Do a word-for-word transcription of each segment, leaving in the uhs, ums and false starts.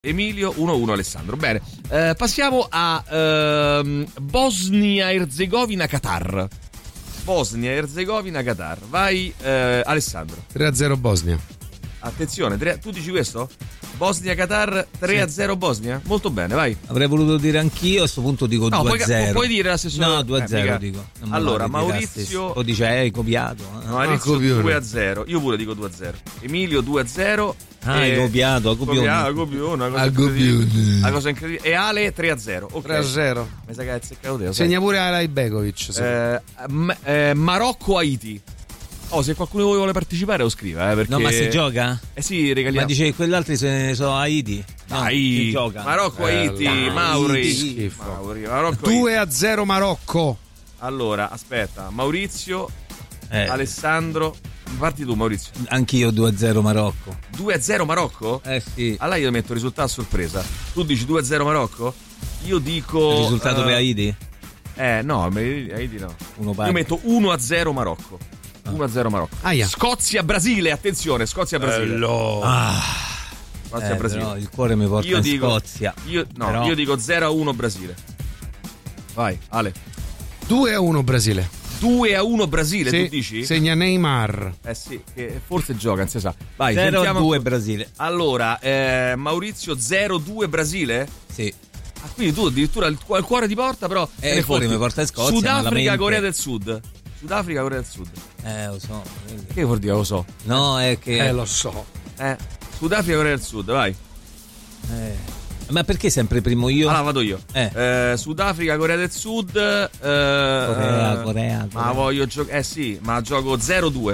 Emilio, uno uno Alessandro. Bene, eh, passiamo a ehm, Bosnia-Erzegovina-Qatar. Bosnia-Erzegovina-Qatar. Vai eh, Alessandro. tre a zero Bosnia. Attenzione, tre, tu dici questo? Bosnia-Qatar tre a zero Bosnia? Molto bene, vai. Avrei voluto dire anch'io, a questo punto dico no, due a zero. Puoi, puoi dire la stessa No, due a zero eh, dico. Allora, Maurizio o dice hai copiato. No, Maurizio due a zero. Io pure dico due a zero. Emilio due a zero. Ah, hai copiato, ha copione. Ha copione, una cosa incredibile. Una cosa incredibile. E Ale tre a zero. Okay. tre a zero. Mi sa che hai azzeccato te. Segna pure Alay Begovic. Eh, m- eh, Marocco-Haiti. Oh, se qualcuno di voi vuole partecipare lo scriva, eh, perché... No, ma si gioca? Eh sì, regaliamo. Ma dice che quegli se sono Haiti. No, Dai, si gioca. Marocco-Haiti, eh, Mauri. Mauri. Marocco, due a zero Marocco. Allora, aspetta, Maurizio, eh. Alessandro, parti tu Maurizio. Anch'io due a zero Marocco. due a zero Marocco? Eh sì. Allora io metto risultato a sorpresa. Tu dici due a zero Marocco? Io dico... Il risultato uh, per Haiti? Eh, no, Haiti no. Uno io metto uno a zero Marocco. uno a zero Marocco. Aia. Scozia-Brasile, attenzione, Scozia-Brasile. Bello. Ah. Scozia-Brasile. Eh, no, il cuore mi porta io in dico, Scozia. Io, no, però... io dico zero a uno Brasile. Vai, Ale. due a uno Brasile. due a uno Brasile, sì, tu dici? Segna Neymar. Eh sì, che forse gioca, non si sa. Vai, zero a due Brasile. Allora, eh, Maurizio zero a due Brasile? Sì. Ah, quindi tu addirittura il, il cuore ti porta, però eh, il cuore mi porta in Scozia. Sudafrica, Corea del Sud. Sudafrica, Corea del Sud. Eh, lo so. Che vuol dire lo so? No, è che Eh, lo so. Eh, Sudafrica, Corea del Sud, vai. Eh. Ma perché sempre primo io? Allora vado io. Eh. Eh, Sudafrica, Corea del Sud. Eh, Corea, eh, Corea, Corea. Ma voglio giocare. Eh sì, ma gioco zero due.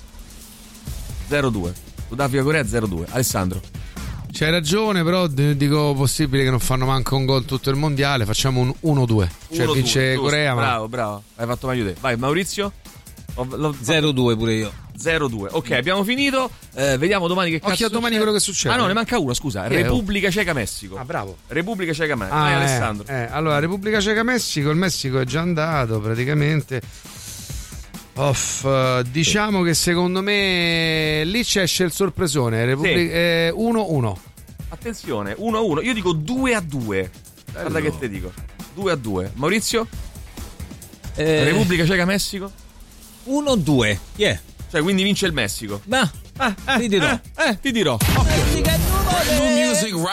zero due. Sudafrica, Corea zero due. Alessandro. C'hai ragione, però dico possibile che non fanno manco un gol tutto il mondiale. Facciamo un uno due. Cioè uno, vince due, Corea. Ma... Bravo, bravo. Hai fatto meglio te. Vai, Maurizio. zero due pure io. zero due. Ok, abbiamo finito. Eh, vediamo domani che cazzo Occhio a domani quello che succede. Ah no, ne manca uno, scusa. Che Repubblica Ceca Messico. Ah, bravo. Repubblica Ceca Messico. Ah, Vai, eh, Alessandro. Eh, allora, Repubblica Ceca Messico. Il Messico è già andato praticamente. Off, diciamo che secondo me lì c'è esce il sorpresone. Repubblica Sì. eh, uno uno. Attenzione, uno a uno. Io dico due a due. Guarda che te dico. due a due. Maurizio? Eh, Repubblica Ceca Messico? uno due. Chi è? Cioè, quindi vince il Messico. Ma Eh, eh, ti dirò. Eh, eh, ti dirò. Occhio.